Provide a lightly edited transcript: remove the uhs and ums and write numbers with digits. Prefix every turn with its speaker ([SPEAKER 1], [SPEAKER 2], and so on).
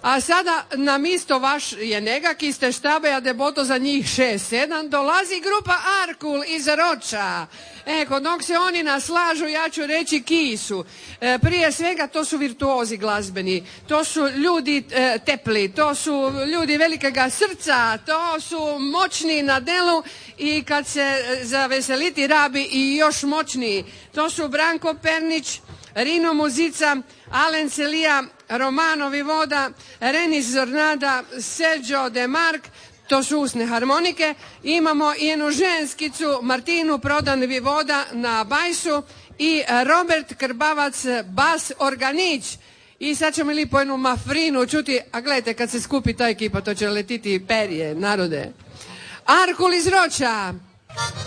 [SPEAKER 1] A sada na misto vaš je nekak iste štabe, a deboto za njih 6-7, dolazi grupa Arkul iz Roča. Kod nog se oni naslažu, ja ću reći kisu. Prije svega to su virtuozi glazbeni, to su ljudi tepli, to su ljudi velikega srca, to su moćni na delu i kad se zaveseliti rabi i još moćniji. To su Branko Pernić, Rino Muzica, Alen Selija, Romano Vivoda, Renis Zornada, Sergio De Mark, to su usne harmonike. Imamo i jednu ženskicu, Martinu Prodan Vivoda na bajsu i Robert Krbavac bas organić. I sad ćemo li po jednu mafrinu čuti, a gledajte kad se skupi ta ekipa to će letiti perje, narode. Arkul iz Roča.